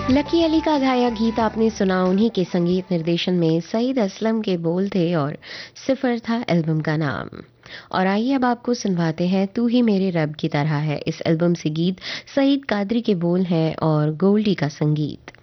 Lucky Ali का गाया गीत आपने सुना, उन्हीं के संगीत निर्देशन में सईद असलम के बोल थे और सिफर था एल्बम का नाम। और आइए अब आपको सुनवाते हैं तू ही मेरे रब की तरह है। इस एल्बम से गीत सईद कादरी के बोल हैं और गोल्डी का संगीत।